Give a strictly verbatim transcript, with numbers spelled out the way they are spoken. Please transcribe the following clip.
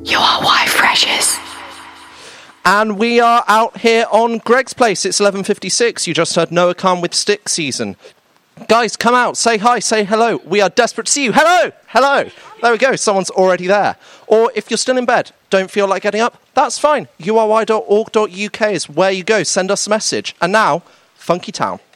You are why Freshers. And we are out here on Greg's Place. It's eleven fifty-six. You just heard Noah Khan with Stick Season. Guys, come out, say hi, say hello. We are desperate to see you. Hello, hello. There we go, someone's already there. Or if you're still in bed, don't feel like getting up, that's fine. U R Y dot org dot U K is where you go. Send us a message. And now, Funky Town.